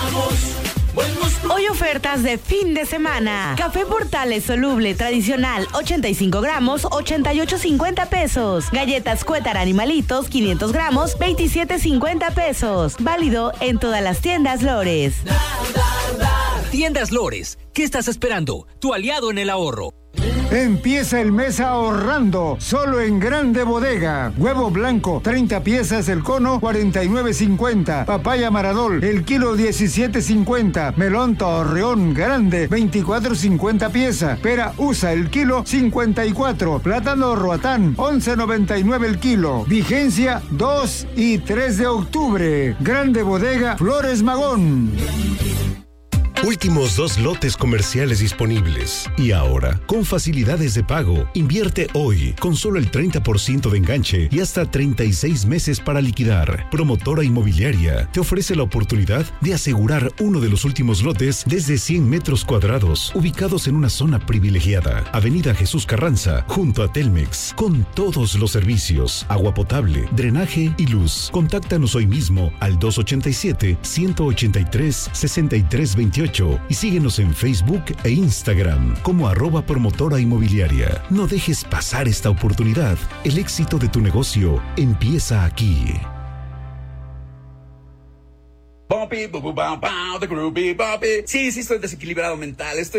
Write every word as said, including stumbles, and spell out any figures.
Hoy ofertas de fin de semana. Café Portales soluble tradicional ochenta y cinco gramos, ochenta y ocho cincuenta pesos. Galletas Cuétar Animalitos quinientos gramos, veintisiete cincuenta pesos. Válido en todas las tiendas Lores. Tiendas Lores, ¿qué estás esperando? Tu aliado en el ahorro. Empieza el mes ahorrando, solo en Grande Bodega. Huevo blanco, treinta piezas el cono, cuarenta y nueve cincuenta. Papaya Maradol, el kilo diecisiete cincuenta. Melón Torreón grande, veinticuatro cincuenta pieza. Pera USA el kilo, cincuenta y cuatro. Plátano Roatán, once noventa y nueve el kilo. Vigencia dos y tres de octubre. Grande Bodega, Flores Magón. Últimos dos lotes comerciales disponibles. Y ahora, con facilidades de pago, invierte hoy con solo el treinta por ciento de enganche y hasta treinta y seis meses para liquidar. Promotora Inmobiliaria te ofrece la oportunidad de asegurar uno de los últimos lotes desde cien metros cuadrados, ubicados en una zona privilegiada. Avenida Jesús Carranza, junto a Telmex, con todos los servicios, agua potable, drenaje y luz. Contáctanos hoy mismo al dos ochenta y siete, ciento ochenta y tres, sesenta y tres veintiocho y síguenos en Facebook e Instagram como arroba promotora inmobiliaria. No dejes pasar esta oportunidad. El éxito de tu negocio empieza aquí. Bumpy, bu, bu, bum, bum, the groovy bumpy. Sí, sí, estoy desequilibrado mental. Estoy